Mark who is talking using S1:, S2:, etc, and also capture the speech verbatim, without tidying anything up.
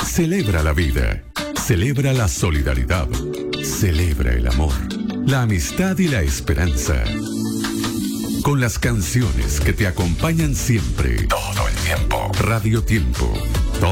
S1: Celebra la vida. Celebra la solidaridad. Celebra el amor, la amistad y la esperanza. Con las canciones que te acompañan siempre. Todo el tiempo. Radio Tiempo.